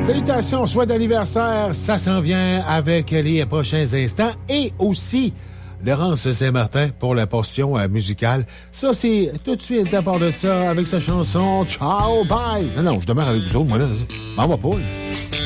Salutations, souhait d'anniversaire, ça s'en vient avec les prochains instants. Et aussi, Laurence Saint-Martin pour la portion musicale. Ça, c'est tout de suite à part de ça avec sa chanson « Ciao, bye ». Non, je demeure avec vous autres, moi, là. M'en va pas, là.